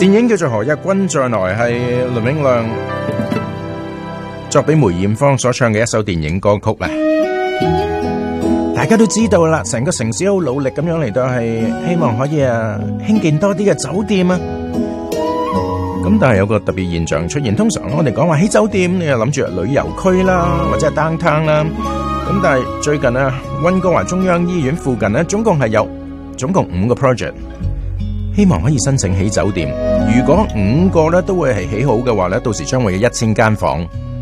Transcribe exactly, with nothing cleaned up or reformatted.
電影叫做《何日君再來》，係倫永亮作俾梅艷芳所唱嘅一首電影歌曲啦。大家都知道啦，成個城市好努力咁樣嚟到係希望可以啊興建多啲嘅酒店啊。咁但係有個特別現象出現，通常我哋講話起酒店，你又諗住旅遊區啦，或者係 downtown 啦。咁但係最近啊，溫哥華中央醫院附近咧，總共係有總共五個 project，希望可以申請起酒店。如果五個咧都會係起好嘅話咧，到時將會有一千間房。